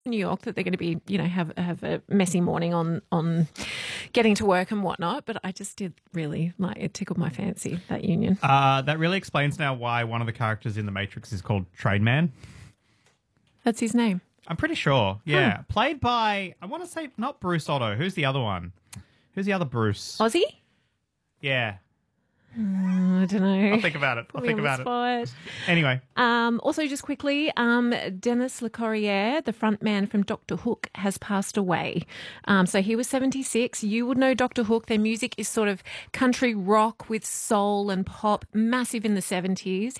New York that they're going to be, have a messy morning on getting to work and whatnot. But I just did really it tickled my fancy, that union. That really explains now why one of the characters in The Matrix is called Trainman. That's his name. I'm pretty sure. Yeah. Played by, I want to say, not Bruce Otto. Who's the other one? Who's the other Bruce? Ozzy? Yeah. I don't know. I'll think about it. Anyway. Also, just quickly, Dennis Le Corriere, the front man from Doctor Hook, has passed away. So he was 76. You would know Doctor Hook. Their music is sort of country rock with soul and pop, massive in the 70s.